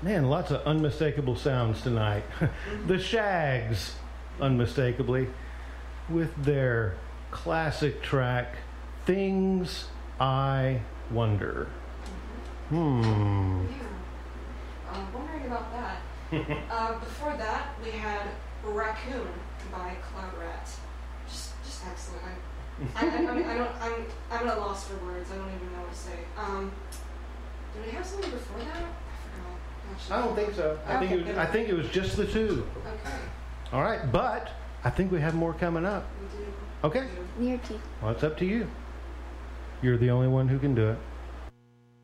Man, lots of unmistakable sounds tonight. The Shags, unmistakably, with their classic track, Things I Wonder. Yeah. Wondering about that. Before that, we had Raccoon by Cloud Rat. Just excellent. I'm at a loss for words. I don't even know what to say. Did we have something before that? I forgot. Gosh, I don't think so. I think it was just the two. Okay. All right, but I think we have more coming up. We do. Okay. Near teeth. Well, it's up to you. You're the only one who can do it.